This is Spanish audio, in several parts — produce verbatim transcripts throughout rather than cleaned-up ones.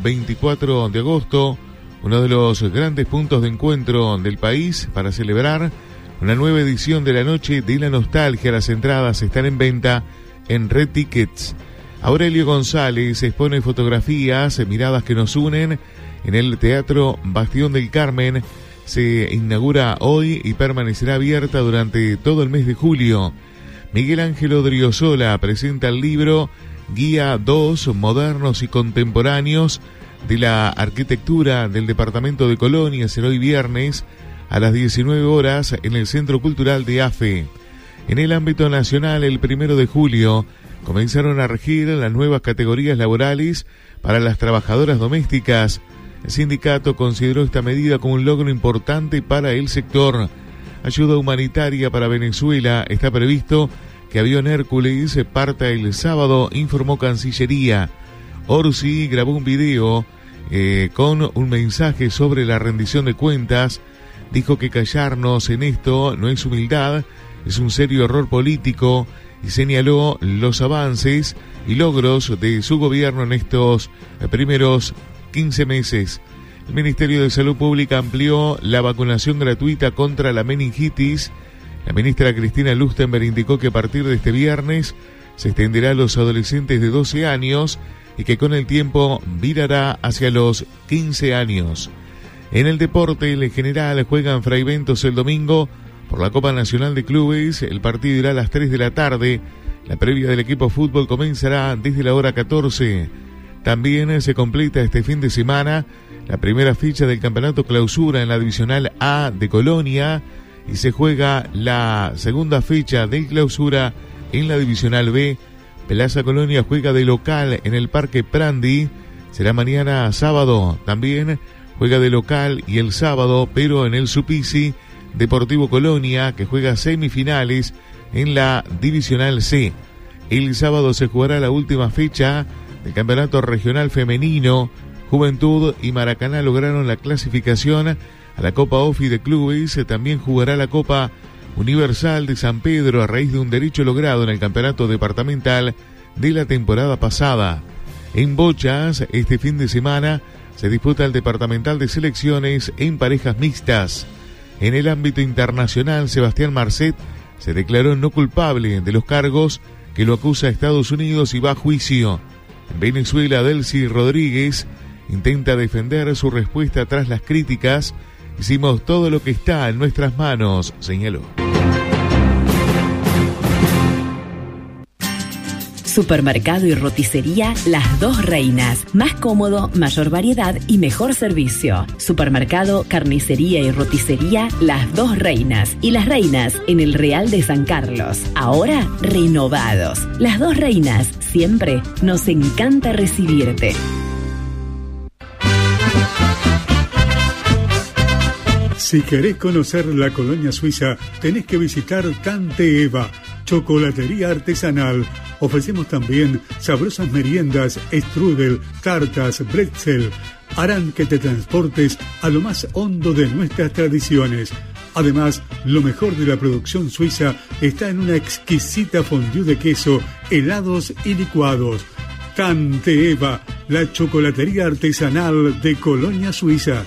veinticuatro de agosto, uno de los grandes puntos de encuentro del país para celebrar una nueva edición de la Noche de la Nostalgia. Las entradas están en venta en Red Tickets. Aurelio González expone fotografías, miradas que nos unen en el Teatro Bastión del Carmen. Se inaugura hoy y permanecerá abierta durante todo el mes de julio. Miguel Ángel Odriozola presenta el libro Guía dos, Modernos y Contemporáneos de la Arquitectura del Departamento de Colonia. Será hoy viernes a las diecinueve horas en el Centro Cultural de AFE. En el ámbito nacional, el primero de julio, comenzaron a regir las nuevas categorías laborales para las trabajadoras domésticas. El sindicato consideró esta medida como un logro importante para el sector. Ayuda humanitaria para Venezuela. Está previsto que avión Hércules parta el sábado, informó Cancillería. Orsi grabó un video eh, con un mensaje sobre la rendición de cuentas. Dijo que callarnos en esto no es humildad, es un serio error político, y señaló los avances y logros de su gobierno en estos primeros quince meses. El Ministerio de Salud Pública amplió la vacunación gratuita contra la meningitis. La ministra Cristina Lustenberg indicó que a partir de este viernes se extenderá a los adolescentes de doce años y que con el tiempo virará hacia los quince años. En el deporte, en general, juegan Fraiventos el domingo por la Copa Nacional de Clubes. El partido irá a las tres de la tarde. La previa del equipo fútbol comenzará desde la hora catorce. También se completa este fin de semana la primera ficha del Campeonato Clausura en la Divisional A de Colonia y se juega la segunda fecha del Clausura en la Divisional B. Plaza Colonia juega de local en el Parque Prandi. Será mañana sábado. También juega de local y el sábado, pero en el Supisi. Deportivo Colonia, que juega semifinales en la Divisional C. El sábado se jugará la última fecha del Campeonato Regional Femenino. Juventud y Maracaná lograron la clasificación a la Copa OFI de Clubes. También jugará la Copa Universal de San Pedro a raíz de un derecho logrado en el Campeonato Departamental de la temporada pasada. En bochas, este fin de semana se disputa el Departamental de Selecciones en parejas mixtas. En el ámbito internacional, Sebastián Marcet se declaró no culpable de los cargos que lo acusa Estados Unidos y va a juicio. En Venezuela, Delcy Rodríguez intenta defender su respuesta tras las críticas. Hicimos todo lo que está en nuestras manos, señaló. Supermercado y roticería Las Dos Reinas. Más cómodo, mayor variedad y mejor servicio. Supermercado, carnicería y roticería Las Dos Reinas. Y Las Reinas en el Real de San Carlos. Ahora renovados. Las Dos Reinas. Siempre nos encanta recibirte. Si querés conocer la colonia suiza, tenés que visitar Tante Eva, chocolatería artesanal. Ofrecemos también sabrosas meriendas, strudel, tartas, bretzel. Harán que te transportes a lo más hondo de nuestras tradiciones. Además, lo mejor de la producción suiza está en una exquisita fondue de queso, helados y licuados. Tante Eva, la chocolatería artesanal de Colonia Suiza.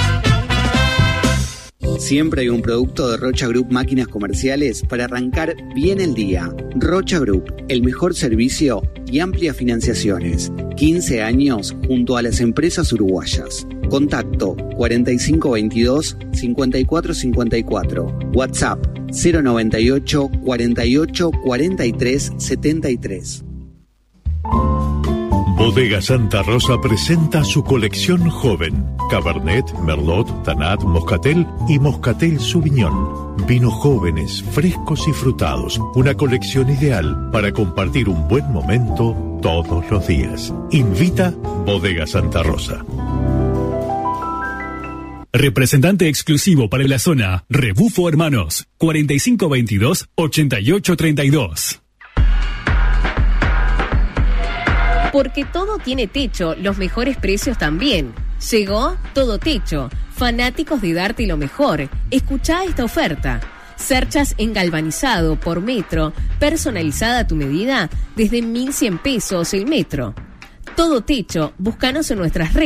Siempre hay un producto de Rocha Group Máquinas Comerciales para arrancar bien el día. Rocha Group, el mejor servicio y amplias financiaciones. quince años junto a las empresas uruguayas. Contacto cuarenta y cinco veintidós cincuenta y cuatro cincuenta y cuatro. WhatsApp cero noventa y ocho cuarenta y ocho cuarenta y tres setenta y tres. Bodega Santa Rosa presenta su colección joven. Cabernet, Merlot, Tanat, Moscatel y Moscatel Sauvignon. Vinos jóvenes, frescos y frutados. Una colección ideal para compartir un buen momento todos los días. Invita Bodega Santa Rosa. Representante exclusivo para la zona, Rebufo Hermanos, cuarenta y cinco veintidós ochenta y ocho treinta y dos. Porque todo tiene techo, los mejores precios también. Llegó Todo Techo. Fanáticos de darte lo mejor. Escuchá esta oferta. Cerchas en galvanizado por metro, personalizada a tu medida, desde mil cien pesos el metro. Todo Techo. Búscanos en nuestras redes.